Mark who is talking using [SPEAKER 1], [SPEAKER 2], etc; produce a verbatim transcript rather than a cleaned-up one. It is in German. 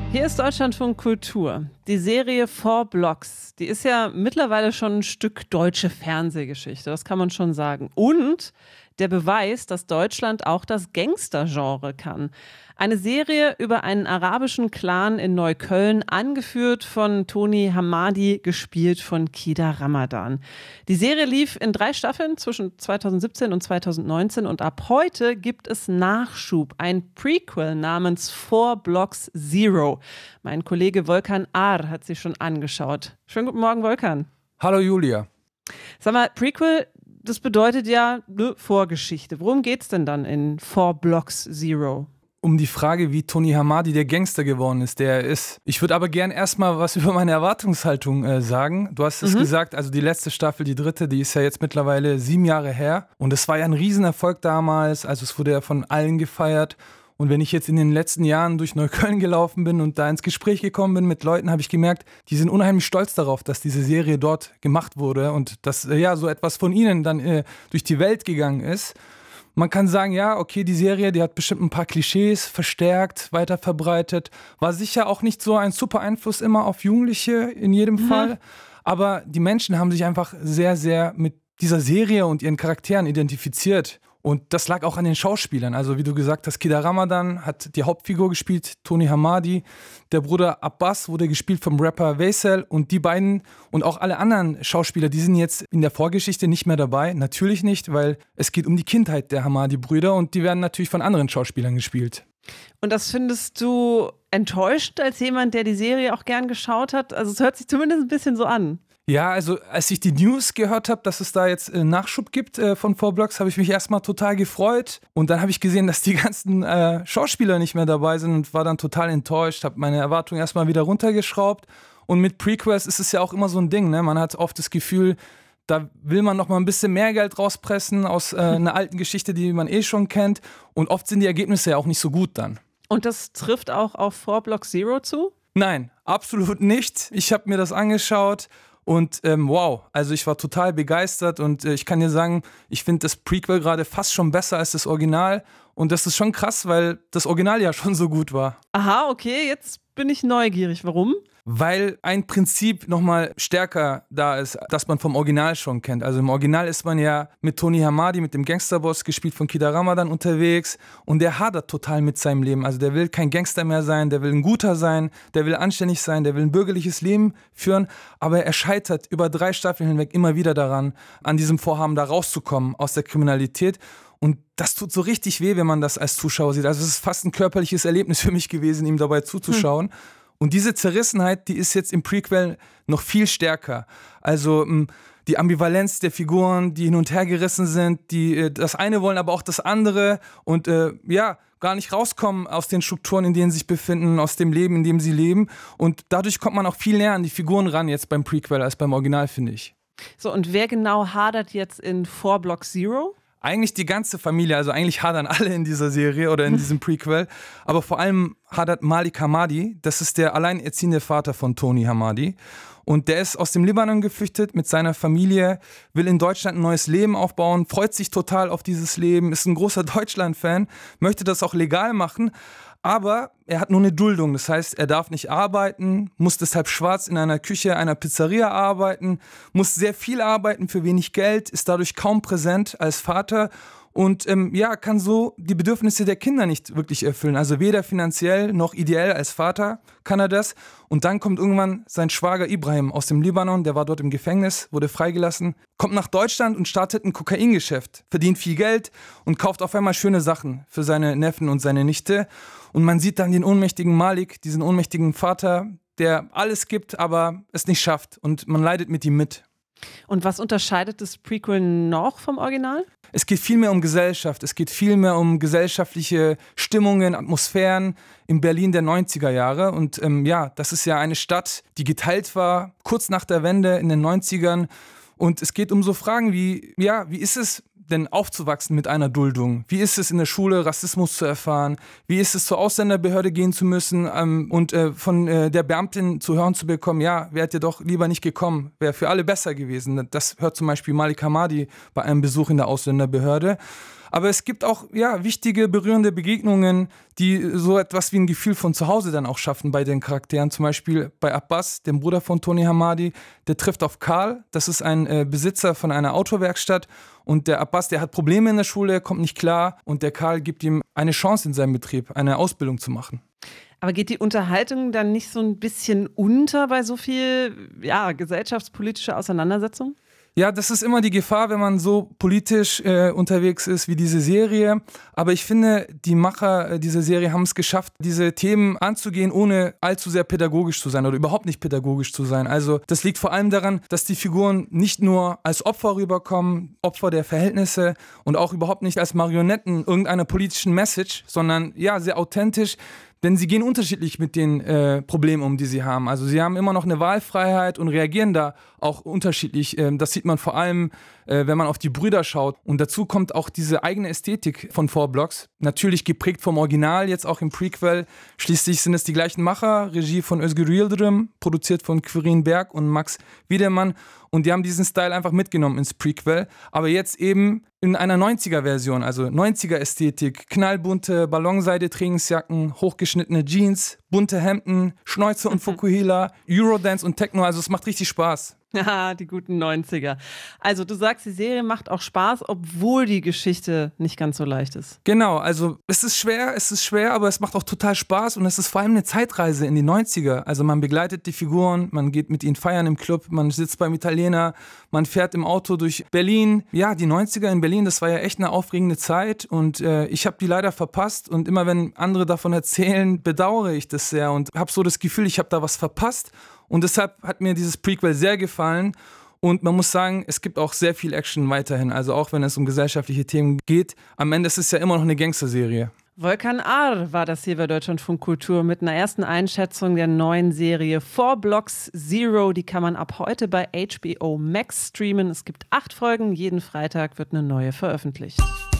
[SPEAKER 1] Hier ist Deutschlandfunk Kultur. Die Serie Four Blocks, die ist ja mittlerweile schon ein Stück deutsche Fernsehgeschichte, das kann man schon sagen. Und der Beweis, dass Deutschland auch das Gangster-Genre kann. Eine Serie über einen arabischen Clan in Neukölln, angeführt von Tony Hamadi, gespielt von Kida Ramadan. Die Serie lief in drei Staffeln zwischen zweitausendsiebzehn und zweitausendneunzehn und ab heute gibt es Nachschub, ein Prequel namens Four Blocks Zero. Mein Kollege Volkan Ar hat sich schon angeschaut. Schönen guten Morgen, Volkan.
[SPEAKER 2] Hallo Julia.
[SPEAKER 1] Sag mal, Prequel, das bedeutet ja eine Vorgeschichte. Worum geht's denn dann in Four Blocks Zero?
[SPEAKER 2] Um die Frage, wie Tony Hamadi der Gangster geworden ist, der er ist. Ich würde aber gern erstmal was über meine Erwartungshaltung äh, sagen. Du hast es mhm. gesagt, also die letzte Staffel, die dritte, die ist ja jetzt mittlerweile sieben Jahre her. Und es war ja ein Riesenerfolg damals, also es wurde ja von allen gefeiert. Und wenn ich jetzt in den letzten Jahren durch Neukölln gelaufen bin und da ins Gespräch gekommen bin mit Leuten, habe ich gemerkt, die sind unheimlich stolz darauf, dass diese Serie dort gemacht wurde und dass äh, ja so etwas von ihnen dann äh, durch die Welt gegangen ist. Man kann sagen, ja, okay, die Serie, die hat bestimmt ein paar Klischees verstärkt, weiter verbreitet. War sicher auch nicht so ein super Einfluss immer auf Jugendliche in jedem mhm. Fall. Aber die Menschen haben sich einfach sehr, sehr mit dieser Serie und ihren Charakteren identifiziert. Und das lag auch an den Schauspielern. Also wie du gesagt hast, Kida Ramadan hat die Hauptfigur gespielt, Tony Hamadi. Der Bruder Abbas wurde gespielt vom Rapper Veysel. Und die beiden und auch alle anderen Schauspieler, die sind jetzt in der Vorgeschichte nicht mehr dabei. Natürlich nicht, weil es geht um die Kindheit der Hamadi-Brüder und die werden natürlich von anderen Schauspielern gespielt.
[SPEAKER 1] Und das findest du enttäuschend als jemand, der die Serie auch gern geschaut hat? Also es hört sich zumindest ein bisschen so an.
[SPEAKER 2] Ja, also als ich die News gehört habe, dass es da jetzt äh, Nachschub gibt äh, von Four Blocks, habe ich mich erstmal total gefreut. Und dann habe ich gesehen, dass die ganzen äh, Schauspieler nicht mehr dabei sind und war dann total enttäuscht, habe meine Erwartungen erstmal wieder runtergeschraubt. Und mit Prequels ist es ja auch immer so ein Ding, ne? Man hat oft das Gefühl, da will man noch mal ein bisschen mehr Geld rauspressen aus äh, einer alten Geschichte, die man eh schon kennt. Und oft sind die Ergebnisse ja auch nicht so gut dann.
[SPEAKER 1] Und das trifft auch auf Four Blocks Zero zu?
[SPEAKER 2] Nein, absolut nicht. Ich habe mir das angeschaut. Und ähm, wow, also ich war total begeistert und äh, ich kann dir sagen, ich finde das Prequel gerade fast schon besser als das Original. Und das ist schon krass, weil das Original ja schon so gut war.
[SPEAKER 1] Aha, okay, jetzt bin ich neugierig. Warum?
[SPEAKER 2] Weil ein Prinzip nochmal stärker da ist, das man vom Original schon kennt. Also im Original ist man ja mit Tony Hamadi, mit dem Gangsterboss, gespielt von Kida Ramadan, unterwegs und der hadert total mit seinem Leben. Also der will kein Gangster mehr sein, der will ein Guter sein, der will anständig sein, der will ein bürgerliches Leben führen, aber er scheitert über drei Staffeln hinweg immer wieder daran, an diesem Vorhaben da rauszukommen aus der Kriminalität. Und das tut so richtig weh, wenn man das als Zuschauer sieht. Also es ist fast ein körperliches Erlebnis für mich gewesen, ihm dabei zuzuschauen. Hm. Und diese Zerrissenheit, die ist jetzt im Prequel noch viel stärker. Also die Ambivalenz der Figuren, die hin und her gerissen sind, die das eine wollen, aber auch das andere und äh, ja, gar nicht rauskommen aus den Strukturen, in denen sie sich befinden, aus dem Leben, in dem sie leben. Und dadurch kommt man auch viel näher an die Figuren ran jetzt beim Prequel als beim Original, finde ich.
[SPEAKER 1] So, und wer genau hadert jetzt in Four Blocks Zero?
[SPEAKER 2] Eigentlich die ganze Familie, also eigentlich hadern alle in dieser Serie oder in diesem Prequel, aber vor allem hadert Malik Hamadi, das ist der alleinerziehende Vater von Tony Hamadi und der ist aus dem Libanon geflüchtet mit seiner Familie, will in Deutschland ein neues Leben aufbauen, freut sich total auf dieses Leben, ist ein großer Deutschland-Fan, möchte das auch legal machen, aber er hat nur eine Duldung, das heißt, er darf nicht arbeiten, muss deshalb schwarz in einer Küche einer Pizzeria arbeiten, muss sehr viel arbeiten für wenig Geld, ist dadurch kaum präsent als Vater und ähm, ja, kann so die Bedürfnisse der Kinder nicht wirklich erfüllen. Also weder finanziell noch ideell als Vater kann er das. Und dann kommt irgendwann sein Schwager Ibrahim aus dem Libanon, der war dort im Gefängnis, wurde freigelassen, kommt nach Deutschland und startet ein Kokaingeschäft, verdient viel Geld und kauft auf einmal schöne Sachen für seine Neffen und seine Nichte. Und man sieht dann den ohnmächtigen Malik, diesen ohnmächtigen Vater, der alles gibt, aber es nicht schafft. Und man leidet mit ihm mit.
[SPEAKER 1] Und was unterscheidet das Prequel noch vom Original?
[SPEAKER 2] Es geht viel mehr um Gesellschaft, es geht viel mehr um gesellschaftliche Stimmungen, Atmosphären in Berlin der neunziger Jahre. Und ähm, ja, das ist ja eine Stadt, die geteilt war, kurz nach der Wende in den neunzigern. Und es geht um so Fragen wie, ja, wie ist es denn aufzuwachsen mit einer Duldung? Wie ist es in der Schule, Rassismus zu erfahren? Wie ist es zur Ausländerbehörde gehen zu müssen ähm, und äh, von äh, der Beamtin zu hören zu bekommen, ja, wärt ihr doch lieber nicht gekommen, wäre für alle besser gewesen. Das hört zum Beispiel Malik Hamadi bei einem Besuch in der Ausländerbehörde. Aber es gibt auch ja, wichtige, berührende Begegnungen, die so etwas wie ein Gefühl von zu Hause dann auch schaffen bei den Charakteren. Zum Beispiel bei Abbas, dem Bruder von Tony Hamadi, der trifft auf Karl, das ist ein äh, Besitzer von einer Autowerkstatt. Und der Abbas, der hat Probleme in der Schule, kommt nicht klar. Und der Karl gibt ihm eine Chance in seinem Betrieb, eine Ausbildung zu machen.
[SPEAKER 1] Aber geht die Unterhaltung dann nicht so ein bisschen unter bei so viel ja, gesellschaftspolitischer Auseinandersetzung?
[SPEAKER 2] Ja, das ist immer die Gefahr, wenn man so politisch äh, unterwegs ist wie diese Serie. Aber ich finde, die Macher äh, dieser Serie haben es geschafft, diese Themen anzugehen, ohne allzu sehr pädagogisch zu sein oder überhaupt nicht pädagogisch zu sein. Also das liegt vor allem daran, dass die Figuren nicht nur als Opfer rüberkommen, Opfer der Verhältnisse und auch überhaupt nicht als Marionetten irgendeiner politischen Message, sondern ja, sehr authentisch. Denn sie gehen unterschiedlich mit den äh, Problemen um, die sie haben. Also sie haben immer noch eine Wahlfreiheit und reagieren da auch unterschiedlich. Ähm, das sieht man vor allem, äh, wenn man auf die Brüder schaut. Und dazu kommt auch diese eigene Ästhetik von Four Blocks. Natürlich geprägt vom Original, jetzt auch im Prequel. Schließlich sind es die gleichen Macher. Regie von Özgür Yıldırım, produziert von Quirin Berg und Max Wiedemann. Und die haben diesen Style einfach mitgenommen ins Prequel. Aber jetzt eben in einer neunziger-Version, also neunziger-Ästhetik. Knallbunte Ballonseide-Trainingsjacken, hochgeschnittene Jeans, bunte Hemden, Schnäuze und Fukuhila, Eurodance und Techno. Also es macht richtig Spaß.
[SPEAKER 1] Ja, die guten neunziger. Also du sagst, die Serie macht auch Spaß, obwohl die Geschichte nicht ganz so leicht ist.
[SPEAKER 2] Genau, also es ist schwer, es ist schwer, aber es macht auch total Spaß und es ist vor allem eine Zeitreise in die neunziger. Also man begleitet die Figuren, man geht mit ihnen feiern im Club, man sitzt beim Italiener, man fährt im Auto durch Berlin. Ja, die neunziger in Berlin, das war ja echt eine aufregende Zeit und äh, ich habe die leider verpasst und immer wenn andere davon erzählen, bedauere ich das sehr und habe so das Gefühl, ich habe da was verpasst. Und deshalb hat mir dieses Prequel sehr gefallen. Und man muss sagen, es gibt auch sehr viel Action weiterhin. Also auch wenn es um gesellschaftliche Themen geht. Am Ende ist es ja immer noch eine Gangsterserie.
[SPEAKER 1] Volkan Ağar war das hier bei Deutschlandfunk Kultur mit einer ersten Einschätzung der neuen Serie Four Blocks Zero. Die kann man ab heute bei H B O Max streamen. Es gibt acht Folgen. Jeden Freitag wird eine neue veröffentlicht.